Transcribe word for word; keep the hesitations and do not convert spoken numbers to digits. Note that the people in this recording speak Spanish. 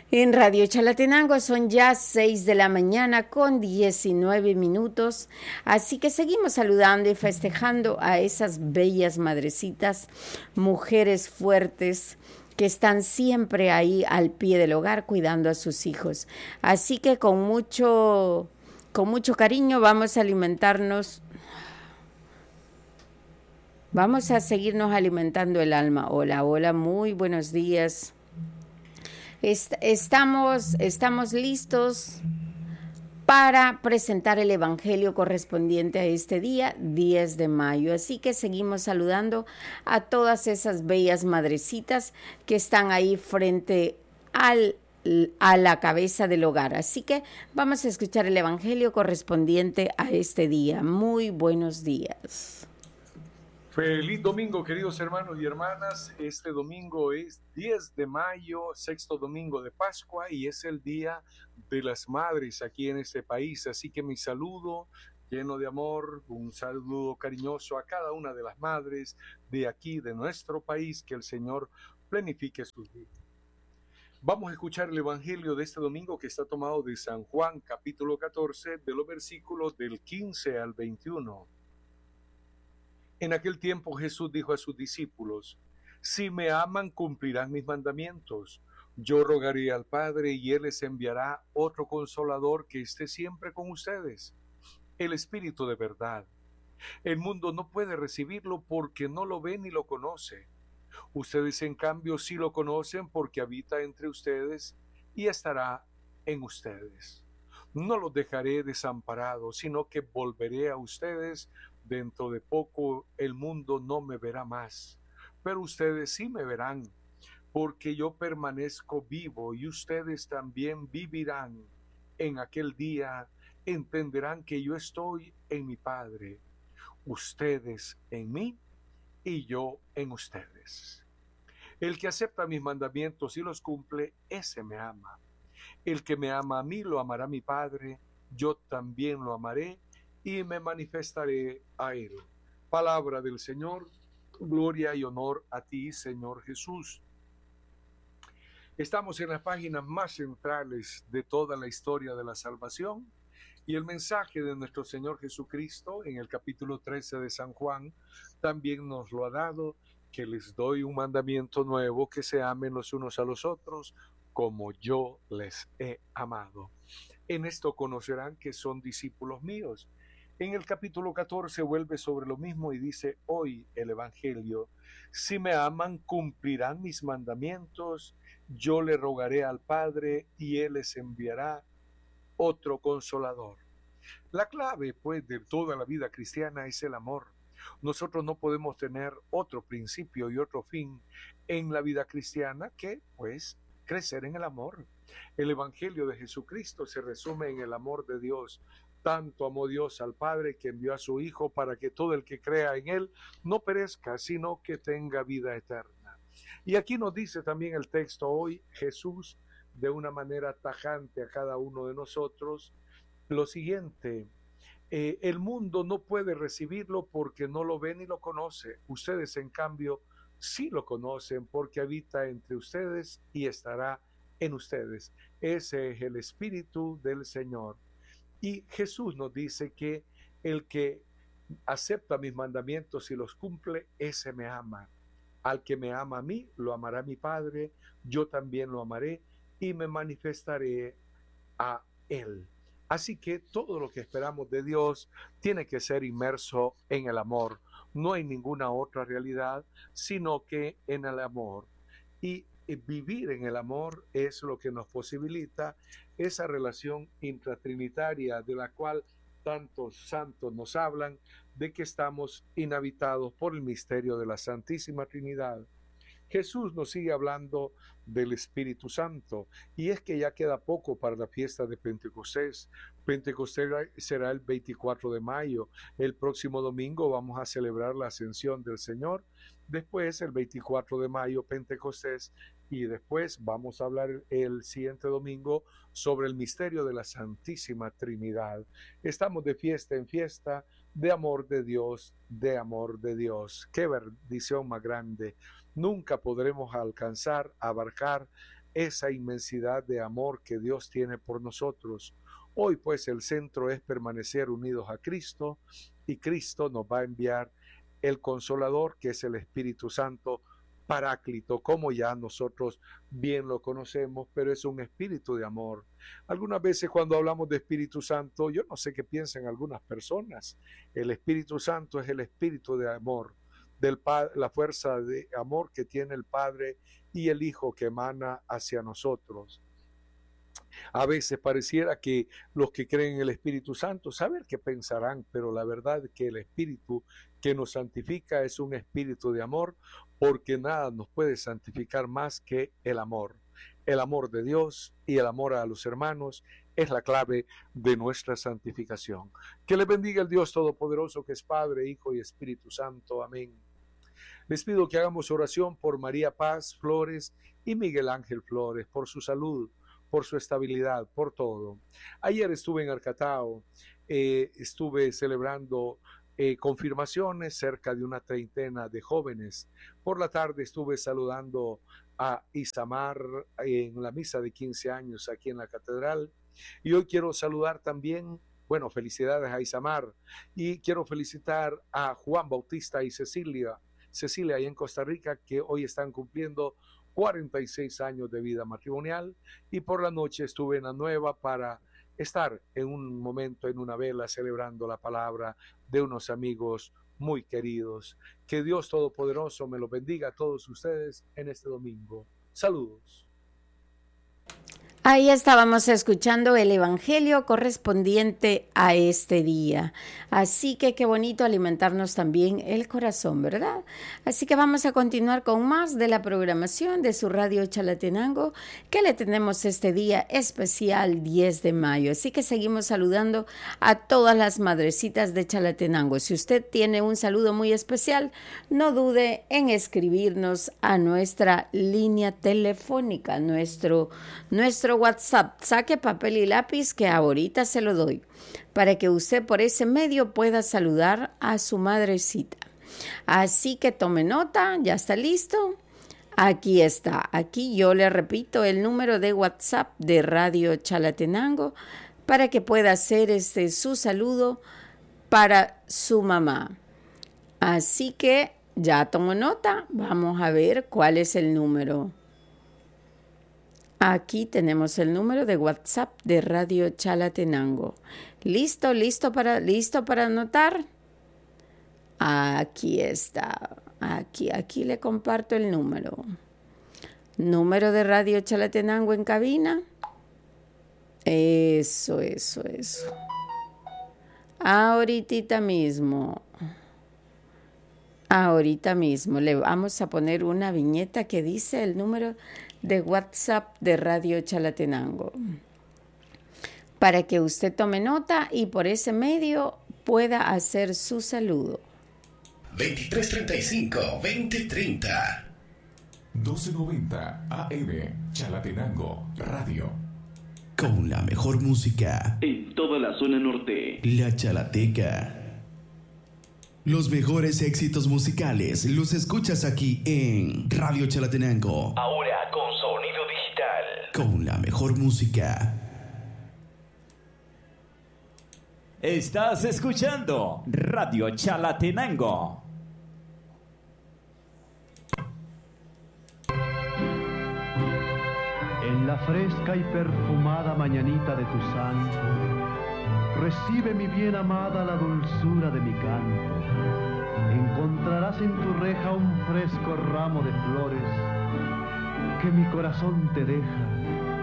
En Radio Chalatenango son ya seis de la mañana con diecinueve minutos, así que seguimos saludando y festejando a esas bellas madrecitas, mujeres fuertes que están siempre ahí al pie del hogar cuidando a sus hijos. Así que con mucho, con mucho cariño vamos a alimentarnos, vamos a seguirnos alimentando el alma. Hola, hola, muy buenos días. Est estamos, estamos listos para presentar el Evangelio correspondiente a este día, diez de mayo. Así que seguimos saludando a todas esas bellas madrecitas que están ahí frente al, a la cabeza del hogar. Así que vamos a escuchar el Evangelio correspondiente a este día. Muy buenos días. Feliz domingo, queridos hermanos y hermanas. Este domingo es diez de mayo, sexto domingo de Pascua, y es el Día de las Madres aquí en este país. Así que mi saludo lleno de amor, un saludo cariñoso a cada una de las madres de aquí, de nuestro país, que el Señor planifique sus vidas. Vamos a escuchar el Evangelio de este domingo, que está tomado de San Juan, capítulo catorce, de los versículos del quince al veintiuno. En aquel tiempo Jesús dijo a sus discípulos: si me aman, cumplirán mis mandamientos. Yo rogaré al Padre y Él les enviará otro consolador que esté siempre con ustedes, el Espíritu de verdad. El mundo no puede recibirlo porque no lo ve ni lo conoce. Ustedes, en cambio, sí lo conocen porque habita entre ustedes y estará en ustedes. No los dejaré desamparados, sino que volveré a ustedes. Dentro de poco el mundo no me verá más, pero ustedes sí me verán, porque yo permanezco vivo y ustedes también vivirán. En aquel día entenderán que yo estoy en mi Padre, ustedes en mí y yo en ustedes. El que acepta mis mandamientos y los cumple, ese me ama. El que me ama a mí, lo amará mi Padre, yo también lo amaré y me manifestaré a él. Palabra del Señor, gloria y honor a ti, Señor Jesús. Estamos en las páginas más centrales de toda la historia de la salvación, y el mensaje de nuestro Señor Jesucristo en el capítulo trece de San Juan también nos lo ha dado, que les doy un mandamiento nuevo, que se amen los unos a los otros como yo les he amado. En esto conocerán que son discípulos míos. En el capítulo catorce vuelve sobre lo mismo y dice hoy el Evangelio: si me aman, cumplirán mis mandamientos. Yo le rogaré al Padre y Él les enviará otro consolador. La clave, pues, de toda la vida cristiana es el amor. Nosotros no podemos tener otro principio y otro fin en la vida cristiana que, pues, crecer en el amor. El Evangelio de Jesucristo se resume en el amor de Dios. Tanto amó Dios al Padre que envió a su Hijo para que todo el que crea en Él no perezca, sino que tenga vida eterna. Y aquí nos dice también el texto hoy, Jesús, de una manera tajante a cada uno de nosotros, lo siguiente: eh, el mundo no puede recibirlo porque no lo ve ni lo conoce. Ustedes, en cambio, sí lo conocen porque habita entre ustedes y estará en ustedes. Ese es el Espíritu del Señor. Y Jesús nos dice que el que acepta mis mandamientos y los cumple, ese me ama. Al que me ama a mí, lo amará mi Padre, yo también lo amaré y me manifestaré a Él. Así que todo lo que esperamos de Dios tiene que ser inmerso en el amor. No hay ninguna otra realidad sino que en el amor. Y vivir en el amor es lo que nos posibilita esa relación intratrinitaria de la cual tantos santos nos hablan, de que estamos inhabitados por el misterio de la Santísima Trinidad. Jesús nos sigue hablando del Espíritu Santo, y es que ya queda poco para la fiesta de Pentecostés. Pentecostés será el veinticuatro de mayo. El próximo domingo vamos a celebrar la ascensión del Señor. Después, el veinticuatro de mayo, Pentecostés, y después vamos a hablar el siguiente domingo sobre el misterio de la Santísima Trinidad. Estamos de fiesta en fiesta, de amor de Dios, de amor de Dios. Qué bendición más grande. Nunca podremos alcanzar, abarcar esa inmensidad de amor que Dios tiene por nosotros. Hoy pues el centro es permanecer unidos a Cristo, y Cristo nos va a enviar el Consolador, que es el Espíritu Santo, Paráclito, como ya nosotros bien lo conocemos, pero es un espíritu de amor. Algunas veces cuando hablamos de Espíritu Santo, yo no sé qué piensan algunas personas. El Espíritu Santo es el espíritu de amor, del la fuerza de amor que tiene el Padre y el Hijo que emana hacia nosotros. A veces pareciera que los que creen en el Espíritu Santo, saber qué pensarán, pero la verdad es que el Espíritu que nos santifica es un espíritu de amor, porque nada nos puede santificar más que el amor. El amor de Dios y el amor a los hermanos es la clave de nuestra santificación. Que le bendiga el Dios Todopoderoso, que es Padre, Hijo y Espíritu Santo. Amén. Les pido que hagamos oración por María Paz Flores y Miguel Ángel Flores, por su salud, por su estabilidad, por todo. Ayer estuve en Arcatao, eh, estuve celebrando eh, confirmaciones, cerca de una treintena de jóvenes. Por la tarde estuve saludando a Isamar en la misa de quince años aquí en la catedral. Y hoy quiero saludar también, bueno, felicidades a Isamar, y quiero felicitar a Juan Bautista y Cecilia, Cecilia ahí en Costa Rica, que hoy están cumpliendo cuarenta y seis años de vida matrimonial. Y por la noche estuve en la Nueva para estar en un momento, en una vela, celebrando la palabra de unos amigos muy queridos. Que Dios Todopoderoso me los bendiga a todos ustedes en este domingo. Saludos. Ahí estábamos escuchando el evangelio correspondiente a este día. Así que qué bonito alimentarnos también el corazón, ¿verdad? Así que vamos a continuar con más de la programación de su radio Chalatenango, que le tenemos este día especial diez de mayo. Así que seguimos saludando a todas las madrecitas de Chalatenango. Si usted tiene un saludo muy especial, no dude en escribirnos a nuestra línea telefónica, nuestro, nuestro WhatsApp. Saque papel y lápiz que ahorita se lo doy para que usted por ese medio pueda saludar a su madrecita. Así que tome nota, ya está listo. Aquí está, aquí yo le repito el número de WhatsApp de Radio Chalatenango para que pueda hacer este su saludo para su mamá. Así que ya tomo nota, vamos a ver cuál es el número. Aquí tenemos el número de WhatsApp de Radio Chalatenango. ¿Listo? ¿Listo para, listo para anotar? Aquí está. Aquí, aquí le comparto el número. Número de Radio Chalatenango en cabina. Eso, eso, eso. Ahorita mismo. Ahorita mismo le vamos a poner una viñeta que dice el número de WhatsApp de Radio Chalatenango, para que usted tome nota y por ese medio pueda hacer su saludo. veintitrés treinta y cinco, veinte treinta. doce noventa A M Chalatenango Radio. Con la mejor música en toda la zona norte. La Chalateca. Los mejores éxitos musicales los escuchas aquí en Radio Chalatenango. Ahora con sonido digital. Con la mejor música. Estás escuchando Radio Chalatenango. En la fresca y perfumada mañanita de tu santo, recibe mi bien amada la dulzura de mi canto. Encontrarás en tu reja un fresco ramo de flores que mi corazón te deja